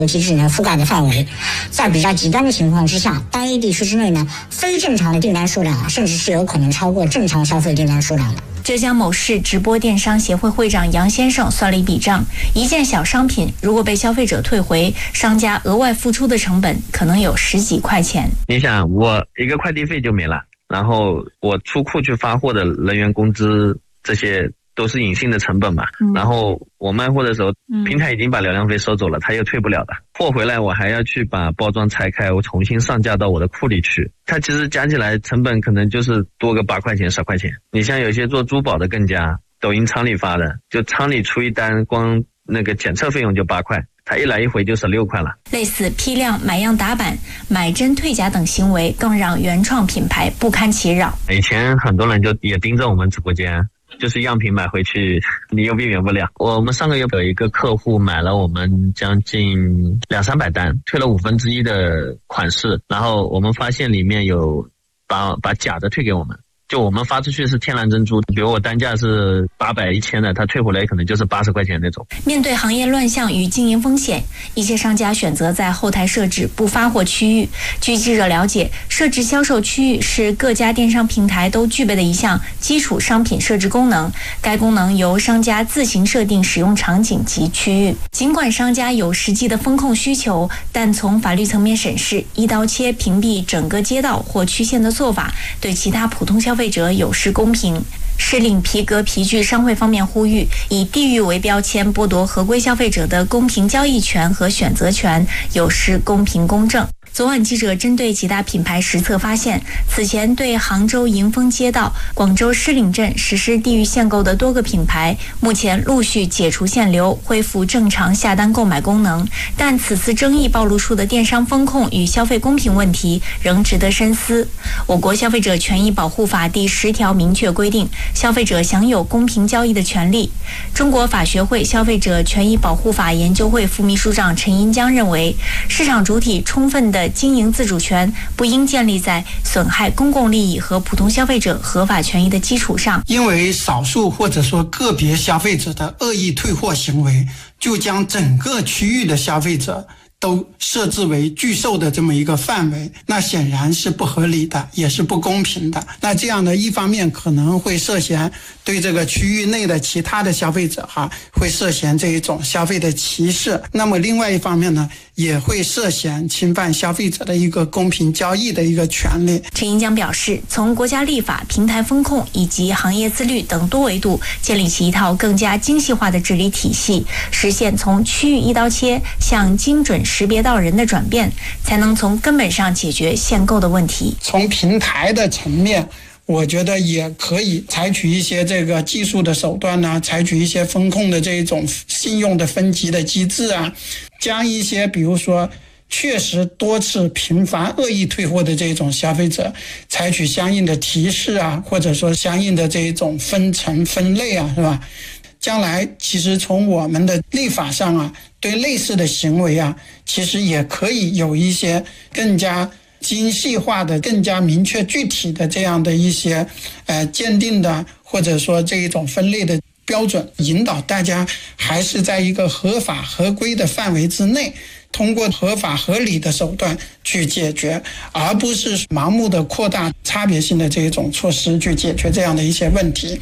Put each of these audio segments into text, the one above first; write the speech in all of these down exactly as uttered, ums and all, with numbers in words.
机制呢覆盖的范围。在比较极端的情况之下，单一地区之内呢，非正常的订单数量啊，甚至是有可能超过正常消费订单数量的。 浙江某市直播电商协会会长杨先生算了一笔账，一件小商品如果被消费者退回，商家额外付出的成本可能有十几块钱。 你想，我一个快递费就没了，然后我出库去发货的人员工资，这些都是隐性的成本嘛、嗯、然后我卖货的时候、嗯、平台已经把流量费收走了，他又退不了的，货回来我还要去把包装拆开，我重新上架到我的库里去，它其实加起来成本可能就是多个八块钱十块钱。你像有些做珠宝的更加，抖音仓里发的，就仓里出一单，光那个检测费用就八块，它一来一回就十六块了。 类似批量买样打版、买真退假等行为，更让原创品牌不堪其扰。 以前很多人就也盯着我们直播间，就是样品买回去你又避免不了。我们上个月有一个客户买了我们将近两三百单，退了五分之一的款式，然后我们发现里面有把把假的退给我们，就我们发出去是天然珍珠，比如我单价是八百一千的，他退回来可能就是八十块钱那种。 面对行业乱象与经营风险，一些商家选择在后台设置不发货区域。据记者了解，设置销售区域是各家电商平台都具备的一项基础商品设置功能，该功能由商家自行设定使用场景及区域。尽管商家有实际的风控需求，但从法律层面审视，一刀切屏蔽整个街道或区县的做法，对其他普通消费者有失公平。市领皮革皮具商会方面呼吁，以地域为标签剥夺合规消费者的公平交易权和选择权，有失公平公正。昨晚记者针对几大品牌实测发现，此前对杭州迎丰街道、广州狮岭镇实施地域限购的多个品牌，目前陆续解除限流，恢复正常下单购买功能。但此次争议暴露出的电商风控与消费公平问题仍值得深思。我国消费者权益保护法第十条明确规定，消费者享有公平交易的权利。中国法学会消费者权益保护法研究会副秘书长陈银江认为，市场主体充分的经营自主权不应建立在损害公共利益和普通消费者合法权益的基础上。 因为少数或者说个别消费者的恶意退货行为，就将整个区域的消费者都设置为拒售的这么一个范围，那显然是不合理的，也是不公平的。那这样的一方面可能会涉嫌对这个区域内的其他的消费者哈，会涉嫌这一种消费的歧视。那么另外一方面呢，也会涉嫌侵犯消费者的一个公平交易的一个权利。 陈银江表示，从国家立法、平台风控以及行业自律等多维度建立起一套更加精细化的治理体系，实现从区域一刀切向精准识别到人的转变，才能从根本上解决限购的问题。 从平台的层面，我觉得也可以采取一些这个技术的手段呢、啊，采取一些风控的这种信用的分级的机制啊，将一些比如说确实多次频繁恶意退货的这种消费者采取相应的提示啊，或者说相应的这种分层分类啊，是吧？将来其实从我们的立法上啊，对类似的行为啊，其实也可以有一些更加精细化的、更加明确具体的这样的一些呃鉴定的，或者说这一种分类的标准，引导大家还是在一个合法合规的范围之内，通过合法合理的手段去解决，而不是盲目的扩大差别性的这一种措施去解决这样的一些问题。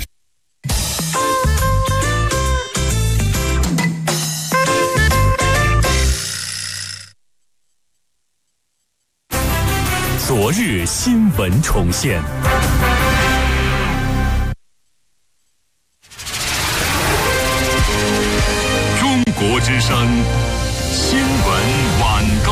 昨日新闻重现，中国之声新闻